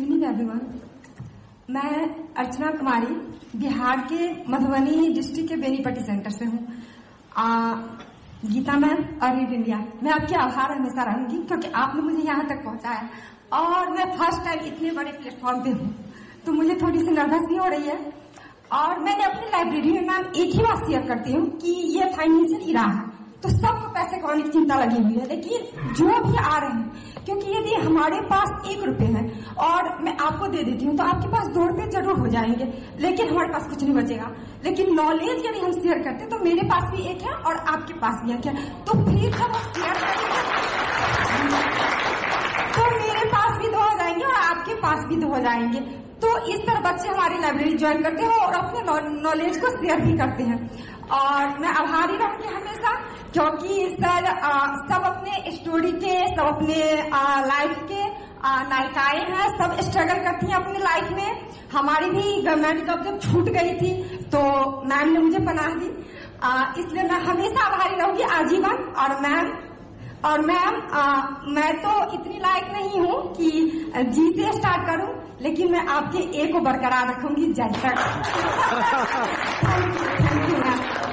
Evening everyone. मैं अर्चना कुमारी बिहार के Madhubani district के बेनीपट्टी सेंटर से हूँ। गीता मैम और रीड इंडिया, मैं आपके आभार हमेशा रहूंगी क्योंकि आपने मुझे यहाँ तक पहुँचाया और मैं फर्स्ट टाइम इतने बड़े प्लेटफॉर्म पे हूँ तो मुझे थोड़ी सी नर्वस भी हो रही है। और मैंने अपनी लाइब्रेरी में मैम एक ही बात शेयर करती हूँ कि ये फाइनेंशियल इरा है तो सबको पैसे कमाने की चिंता लगी हुई है, लेकिन जो भी आ रहे हैं, क्योंकि यदि हमारे पास 1 रुपए है और मैं आपको दे देती हूँ तो आपके पास 2 रुपए जरूर हो जाएंगे, लेकिन हमारे पास कुछ नहीं बचेगा। लेकिन नॉलेज यदि हम शेयर करते तो मेरे पास भी एक है और आपके पास भी एक है, तो फिर जब हम शेयर करेंगे तो मेरे पास भी 2 हो जाएंगे और आपके पास भी 2 हो जाएंगे। तो इस तरह बच्चे हमारी लाइब्रेरी ज्वाइन करते हैं और अपने नॉलेज को शेयर भी करते हैं और मैं आभारी रहूंगी हमेशा, क्योंकि सर सब अपने स्टोरी के, सब अपने लाइफ के नायिकाएं हैं, सब स्ट्रगल करती हैं अपनी लाइफ में। हमारी भी गवर्नमेंट जॉब जब छूट गई थी तो मैम ने मुझे पनाह दी, इसलिए मैं हमेशा आभारी रहूंगी आजीवन। और मैम मैं तो इतनी लायक नहीं हूँ कि जी से स्टार्ट करूँ, लेकिन मैं आपके ए को बरकरार रखूंगी जब तक। Thank you ma'am.